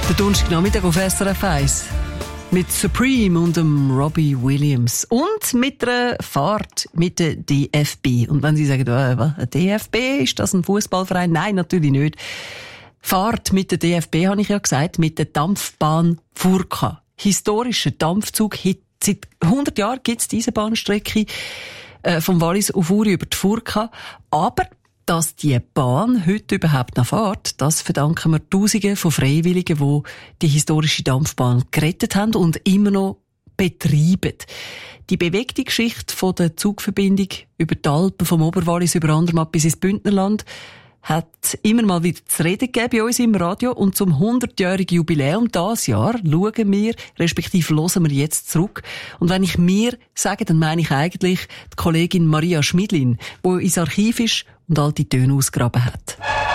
Der Donnerstagnachmittag auf SRF 1. Mit Supreme und dem Robbie Williams. Und mit einer Fahrt mit der DFB. Und wenn Sie sagen, was, ein DFB, ist das ein Fußballverein? Nein, natürlich nicht. Fahrt mit der DFB, habe ich ja gesagt, mit der Dampfbahn Furka. Historischer Dampfzug. Seit 100 Jahren gibt es diese Bahnstrecke vom Wallis auf Uri über die Furka. Aber dass die Bahn heute überhaupt noch fährt, das verdanken wir Tausenden von Freiwilligen, die die historische Dampfbahn gerettet haben und immer noch betreiben. Die bewegte Geschichte von der Zugverbindung über die Alpen, vom Oberwallis über Andermatt bis ins Bündnerland, hat immer mal wieder zu reden gegeben bei uns im Radio. Und zum 100-jährigen Jubiläum dieses Jahr schauen wir, respektive hören wir jetzt zurück. Und wenn ich «mir» sage, dann meine ich eigentlich die Kollegin Maria Schmidlin, die ins Archiv ist und alte Töne ausgegraben hat.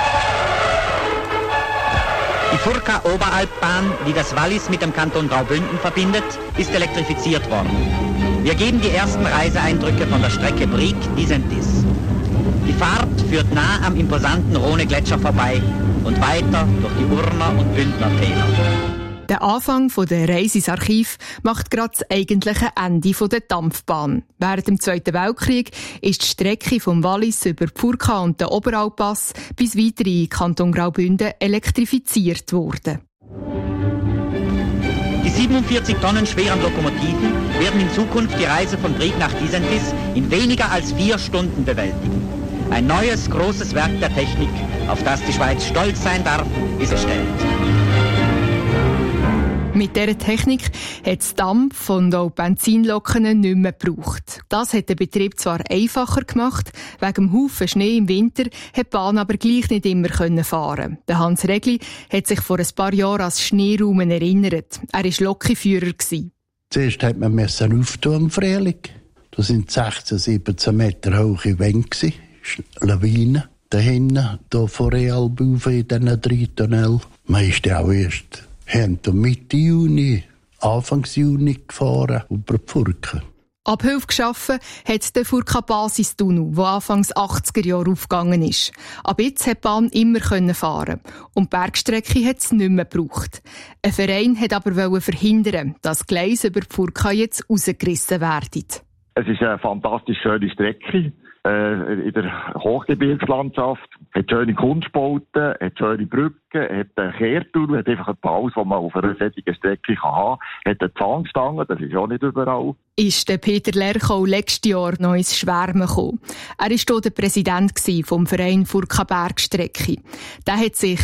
Die Furka-Oberalpbahn, die das Wallis mit dem Kanton Graubünden verbindet, ist elektrifiziert worden. Wir geben die ersten Reiseeindrücke von der Strecke Brig-Disentis. Die Fahrt führt nah am imposanten Rhone-Gletscher vorbei und weiter durch die Urner und Bündner Täler. Der Anfang der Reise ins Archiv macht gerade das eigentliche Ende der Dampfbahn. Während dem Zweiten Weltkrieg ist die Strecke vom Wallis über die Furka und den Oberalpass bis weiter in Kanton Graubünden elektrifiziert worden. Die 47 Tonnen schweren Lokomotiven werden in Zukunft die Reise von Brig nach Disentis in weniger als 4 Stunden bewältigen. Ein neues, großes Werk der Technik, auf das die Schweiz stolz sein darf, ist erstellt. Mit dieser Technik hat das Dampf und auch Benzinlokomotiven nicht mehr gebraucht. Das hat den Betrieb zwar einfacher gemacht, wegen dem Haufen Schnee im Winter hat die Bahn aber gleich nicht immer fahren. Der Hans Regli hat sich vor ein paar Jahren als Schneeraumen erinnert. Er war Lokführer. Zuerst hat man auftun im Frühling. Das sind 16, 17 Meter hohe Wände, Lawinen. Da hinten, hier vor Realbaufe in diesen 3 Tunnel. Man ist ja auch erst Mitte Juni, Anfang Juni gefahren über die Furka. Abhilfe geschaffen hat der Furka-Basistunnel, der Anfangs 80er Jahre aufgegangen ist. Ab jetzt hat die Bahn immer fahren. Und die Bergstrecke hat es nicht mehr gebraucht. Ein Verein hat aber verhindern, dass die Gleise über die Furka jetzt rausgerissen werden. Es ist eine fantastisch schöne Strecke in der Hochgebirgslandschaft. Hat schöne Kunstbauten, hat schöne Brücken, hat einen Kehrtunnel, hat einfach alles, was man auf einer solchen Strecke haben kann. Hat eine Zahnstange, das ist auch nicht überall. Ist der Peter Lerchau letztes Jahr noch ins Schwärmen gekommen. Er war hier der Präsident vom Verein Furka Bergstrecke. Der hat sich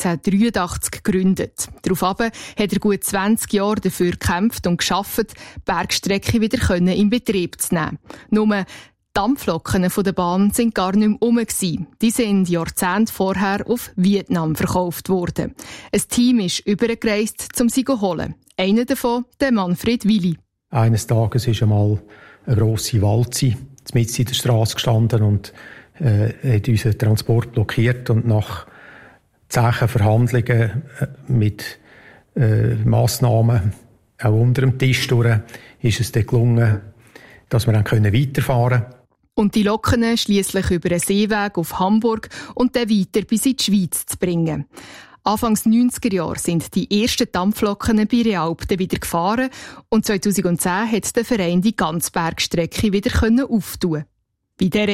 1983 gegründet. Daraufhin hat er gut 20 Jahre dafür gekämpft und geschafft, die Bergstrecke wieder in Betrieb zu nehmen. Nur die Dampflokomotiven der Bahn sind gar nicht mehr rum. Die sind Jahrzehnte vorher auf Vietnam verkauft worden. Ein Team ist übergereist, um sie zu holen. Einer davon, der Manfred Willi. Eines Tages ist einmal eine grosse Walze mitten in der Straße gestanden und hat unseren Transport blockiert. Und nach zähen Verhandlungen mit Massnahmen auch unter dem Tisch durch, ist es dann gelungen, dass wir dann weiterfahren können. Und die Lokomotiven schliesslich über einen Seeweg auf Hamburg und dann weiter bis in die Schweiz zu bringen. Anfangs 90er Jahre sind die ersten Dampflokomotiven bei Realp wieder gefahren und 2010 hat der Verein die ganze Bergstrecke wieder auftun. Bei dieser